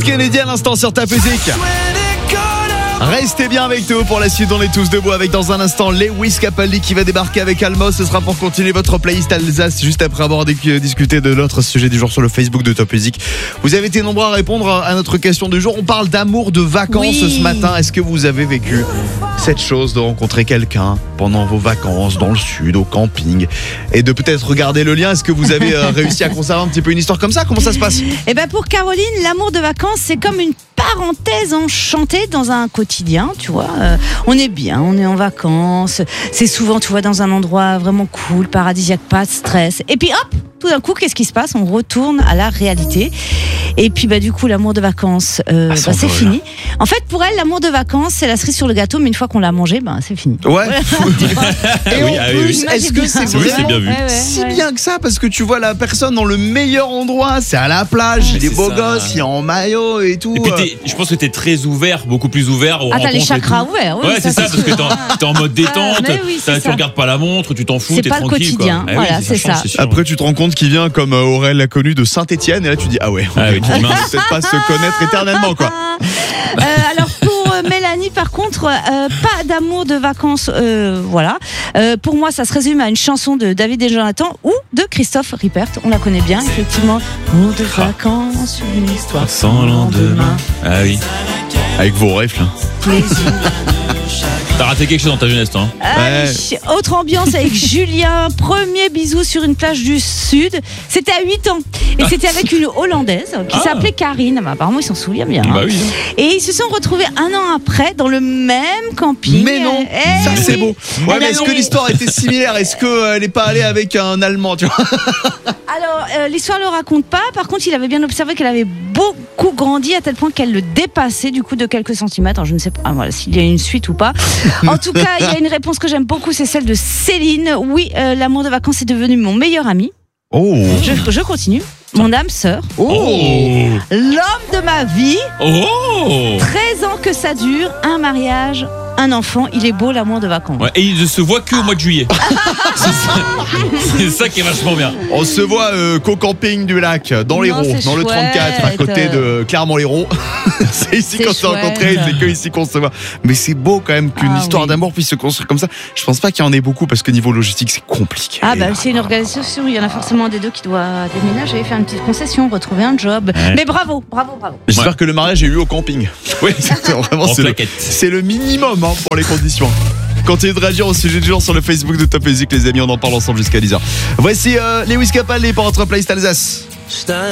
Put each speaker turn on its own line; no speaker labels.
Kennedy à l'instant sur Top Music. Restez bien avec nous pour la suite. On est tous debout avec dans un instant Lewis Capaldi qui va débarquer avec Almos. Ce sera pour continuer votre playlist Alsace juste après avoir discuté de notre sujet du jour sur le Facebook de Top Music. Vous avez été nombreux à répondre à notre question du jour. On parle d'amour, de vacances ce matin. Est-ce que vous avez vécu cette chose de rencontrer quelqu'un pendant vos vacances dans le sud, au camping, et de peut-être regarder le lien? Est-ce que vous avez réussi à conserver un petit peu une histoire comme ça? Comment ça se passe?
Eh ben pour Caroline, l'amour de vacances, c'est comme une parenthèse enchantée dans un quotidien, tu vois. On est bien, on est en vacances. C'est souvent, tu vois, dans un endroit vraiment cool, paradisiaque, pas de stress. Et puis hop, tout d'un coup, qu'est-ce qui se passe? On retourne à la réalité. Et puis du coup, l'amour de vacances, c'est fini. En fait, pour elle, l'amour de vacances, c'est la cerise sur le gâteau, mais une fois qu'on l'a mangé, c'est fini.
Ouais. Et
oui,
en plus, est-ce que c'est vraiment
bien vu.
si bien que ça? Parce que tu vois la personne dans le meilleur endroit, c'est à la plage, il est beau gosse, il est en maillot et tout.
Et puis je pense que t'es très ouvert, beaucoup plus ouvert aux rencontres.
T'as les chakras ouverts.
Ouais, c'est ça, parce que t'es en mode détente, tu regardes pas la montre, tu t'en fous, t'es tranquille.
C'est pas le quotidien, voilà, c'est ça.
Après, tu te rends compte qu'il vient comme Aurel l'a connu de Saint-Etienne, et là tu dis, ah ouais, on peut peut-être pas se connaître éternellement, quoi.
Alors pour Mélanie, par contre, pas d'amour de vacances, voilà. Pour moi, ça se résume à une chanson de David et Jonathan ou de Christophe Rippert. On la connaît bien, effectivement. Amour de vacances, une histoire
sans lendemain. Ah oui.
Avec vos rêves, là.
Plaisir.
T'as raté quelque chose dans ta jeunesse, toi.
Autre ambiance avec Julien. Premier bisou sur une plage du Sud. C'était à 8 ans. Et c'était avec une Hollandaise qui s'appelait Karine. Apparemment, il s'en souvient bien.
Bah oui.
Et ils se sont retrouvés un an après dans le même camping.
Mais non, ça c'est beau. Ouais, mais est-ce que l'histoire était similaire? Est-ce qu'elle n'est pas allée avec un Allemand, tu vois?
Alors, l'histoire ne le raconte pas. Par contre, il avait bien observé qu'elle avait beaucoup grandi à tel point qu'elle le dépassait du coup de quelques centimètres. Alors, je ne sais pas s'il y a une suite ou pas. En tout cas, il y a une réponse que j'aime beaucoup, c'est celle de Céline. Oui, l'amour de vacances est devenu mon meilleur ami.
Oh.
Je continue. Mon âme sœur.
Oh.
L'homme de ma vie.
Oh.
13 ans que ça dure. Un mariage. Un enfant, il est beau l'amour de vacances.
Ouais, et il ne se voit qu'au mois de juillet. C'est ça qui est vachement bien.
On se voit qu'au camping du lac, dans l'Hérault, dans le 34, à côté de Clermont-Lérault. C'est ici qu'on s'est rencontrés, c'est que ici qu'on se voit. Mais c'est beau quand même qu'une histoire d'amour puisse se construire comme ça. Je pense pas qu'il y en ait beaucoup parce que niveau logistique, c'est compliqué.
C'est une organisation, il y en a forcément des deux qui doivent déménager, faire une petite concession, retrouver un job. Ouais. Mais bravo.
J'espère que le mariage ait eu au camping. Oui, vraiment, c'est le minimum pour les conditions. Continuez de réagir au sujet du jour sur le Facebook de Top Music, les amis, on en parle ensemble jusqu'à 10h. Voici Lewis Capaldi pour notre playlist Alsace.